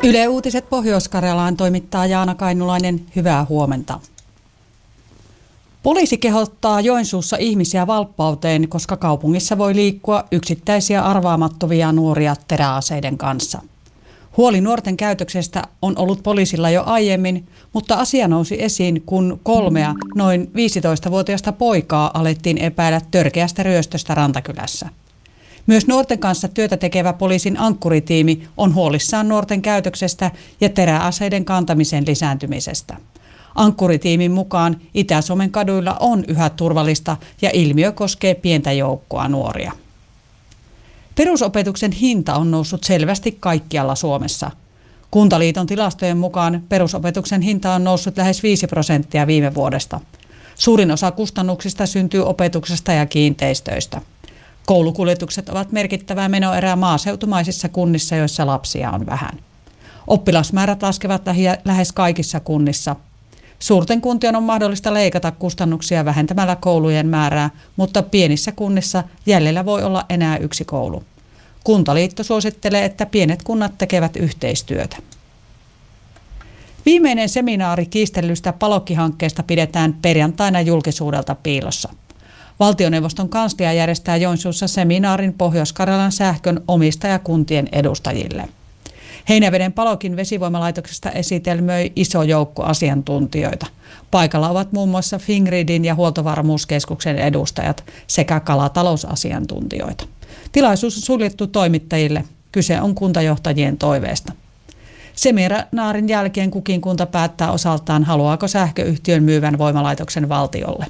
Yle Uutiset Pohjois-Karjalaan toimittaa Jaana Kainulainen. Hyvää huomenta. Poliisi kehottaa Joensuussa ihmisiä valppauteen, koska kaupungissa voi liikkua yksittäisiä arvaamattomia nuoria teräaseiden kanssa. Huoli nuorten käytöksestä on ollut poliisilla jo aiemmin, mutta asia nousi esiin, kun 3 noin 15-vuotiaista poikaa alettiin epäillä törkeästä ryöstöstä Rantakylässä. Myös nuorten kanssa työtä tekevä poliisin ankkuritiimi on huolissaan nuorten käytöksestä ja teräaseiden kantamisen lisääntymisestä. Ankkuritiimin mukaan Itä-Suomen kaduilla on yhä turvallista ja ilmiö koskee pientä joukkoa nuoria. Perusopetuksen hinta on noussut selvästi kaikkialla Suomessa. Kuntaliiton tilastojen mukaan perusopetuksen hinta on noussut lähes 5% viime vuodesta. Suurin osa kustannuksista syntyy opetuksesta ja kiinteistöistä. Koulukuljetukset ovat merkittävä menoerä maaseutumaisissa kunnissa, joissa lapsia on vähän. Oppilasmäärät laskevat lähes kaikissa kunnissa. Suurten kuntien on mahdollista leikata kustannuksia vähentämällä koulujen määrää, mutta pienissä kunnissa jäljellä voi olla enää yksi koulu. Kuntaliitto suosittelee, että pienet kunnat tekevät yhteistyötä. Viimeinen seminaari kiistellystä Palokki-hankkeesta pidetään perjantaina julkisuudelta piilossa. Valtioneuvoston kanslia järjestää Joensuussa seminaarin Pohjois-Karjalan sähkön omistajakuntien edustajille. Heinäveden Palokin vesivoimalaitoksesta esitelmöi iso joukko asiantuntijoita. Paikalla ovat muun muassa Fingridin ja Huoltovarmuuskeskuksen edustajat sekä kalatalousasiantuntijoita. Tilaisuus on suljettu toimittajille. Kyse on kuntajohtajien toiveesta. Seminaarin jälkeen kukin kunta päättää osaltaan, haluaako sähköyhtiön myyvän voimalaitoksen valtiolle.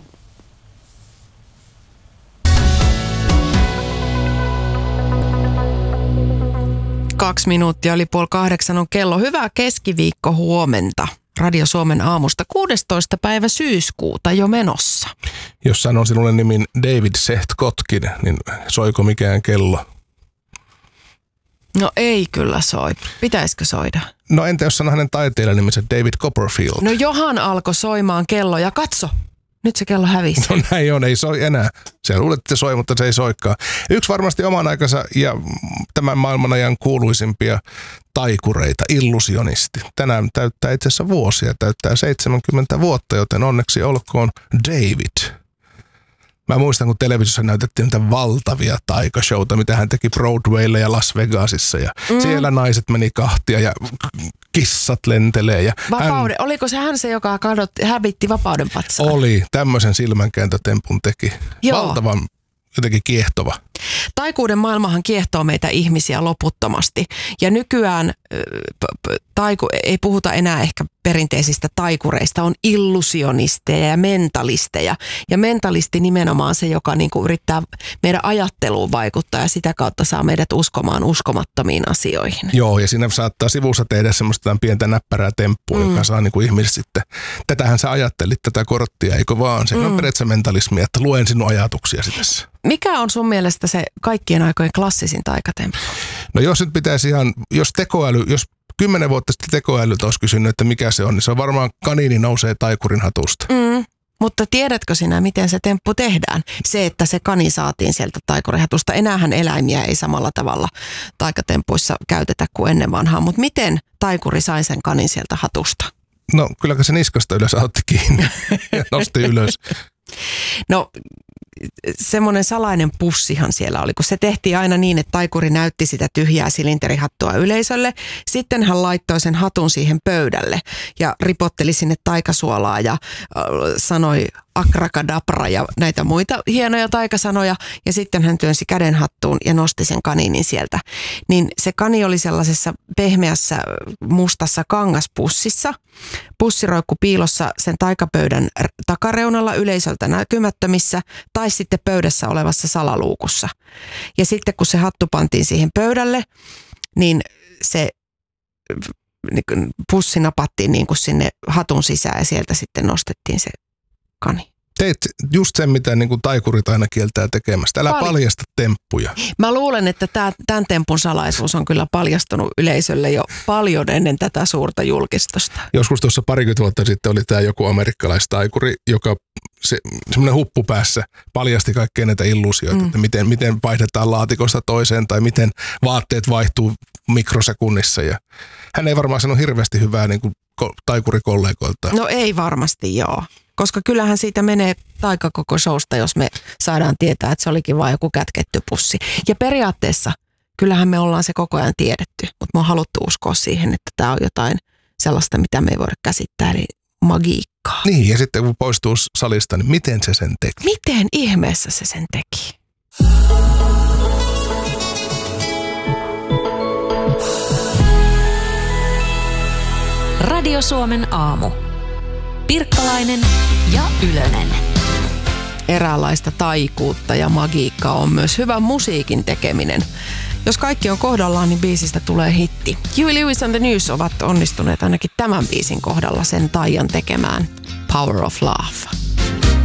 Kaksi minuuttia yli 7:30 on kello. Hyvää keskiviikko huomenta. Radio Suomen aamusta 16. päivä syyskuuta jo menossa. Jos sanon sinulle nimin David Seht Kotkin, niin soiko mikään kello? No ei kyllä soi. Pitäisikö soida? No entä jos sanon hänen taiteilijan nimensä David Copperfield? No johan alkoi soimaan kello ja katso. Nyt se kello hävisi. No näin on, ei soi enää. Se luulet, että se soi, mutta se ei soikaan. Yksi varmasti oman aikansa ja tämän maailman ajan kuuluisimpia taikureita, illusionisti. Tänään täyttää itse asiassa vuosia, täyttää 70 vuotta, joten onneksi olkoon David. Mä muistan, kun televisiossa näytettiin niitä valtavia taikashowta, mitä hän teki Broadwaylla ja Las Vegasissa. Ja siellä naiset meni kahtia ja kissat lentelee. Ja oliko se hän se, joka hävitti vapauden patsaan? Oli, tämmöisen silmänkääntötempun teki. Joo. Valtavan jotenkin kiehtova. Taikuuden maailmahan kiehtoo meitä ihmisiä loputtomasti. Ja nykyään ei puhuta enää ehkä perinteisistä taikureista, on illusionisteja ja mentalisteja. Ja mentalisti nimenomaan se, joka niinku yrittää meidän ajatteluun vaikuttaa ja sitä kautta saa meidät uskomaan uskomattomiin asioihin. Joo, ja siinä saattaa sivussa tehdä semmoista pientä näppärää temppua, joka saa niinku ihmiset sitten, tätähän sä ajattelit, tätä korttia, eikö vaan? Se on periaatteessa mentalismia, että luen sinun ajatuksiasi tässä. Mikä on sun mielestä se kaikkien aikojen klassisin taikatemppu? No jos nyt pitäisi jos 10 vuotta sitten tekoälyltä olisi kysynyt, että mikä se on, niin se on varmaan kaniini nousee taikurin hatusta. Mutta tiedätkö sinä, miten se temppu tehdään? Se, että se kani saatiin sieltä taikurihatusta. Enäähän eläimiä ei samalla tavalla taikatempuissa käytetä kuin ennen vanhaa. Mutta miten taikuri sai sen kanin sieltä hatusta? No kylläkö se niskasta yleensä otti kiinni ja nosti ylös. No semmoinen salainen pussihan siellä oli, kun se tehtiin aina niin, että taikuri näytti sitä tyhjää silinterihattua yleisölle. Sitten hän laittoi sen hatun siihen pöydälle ja ripotteli sinne taikasuolaa ja sanoi akrakadabra ja näitä muita hienoja taikasanoja. Ja sitten hän työnsi käden hattuun ja nosti sen kaninin sieltä. Niin se kani oli sellaisessa pehmeässä mustassa kangaspussissa. Pussi roikkui piilossa sen taikapöydän takareunalla yleisöltä näkymättömissä tai sitten pöydässä olevassa salaluukussa. Ja sitten kun se hattu pantiin siihen pöydälle, niin se pussi napattiin niin kuin sinne hatun sisään ja sieltä sitten nostettiin se kani. Teit just sen, mitä niin kuin taikurit aina kieltää tekemästä. Älä paljasta temppuja. Mä luulen, että tämän tempun salaisuus on kyllä paljastunut yleisölle jo paljon ennen tätä suurta julkistusta. Joskus tuossa 20 vuotta sitten oli tämä joku amerikkalaistaikuri, joka semmoinen huppu päässä paljasti kaikkea näitä illuusioita, että miten vaihdetaan laatikosta toiseen tai miten vaatteet vaihtuu mikrosekunnissa. Ja hän ei varmaan sanonut hirveästi hyvää niin kuin taikurikollegoilta. No ei varmasti joo, koska kyllähän siitä menee taika koko showsta, jos me saadaan tietää, että se olikin vain joku kätketty pussi. Ja periaatteessa kyllähän me ollaan se koko ajan tiedetty, mutta me on haluttu uskoa siihen, että tämä on jotain sellaista, mitä me ei voida käsittää, eli magiikkaa. Niin, ja sitten kun poistuu salista, niin miten se sen teki? Miten ihmeessä se sen teki? Radio Suomen aamu. Pirkkalainen ja Ylönen. Eräänlaista taikuutta ja magiikkaa on myös hyvän musiikin tekeminen. Jos kaikki on kohdallaan, niin biisistä tulee hitti. Huey Lewis and the News ovat onnistuneet ainakin tämän biisin kohdalla sen taian tekemään. Power of Love.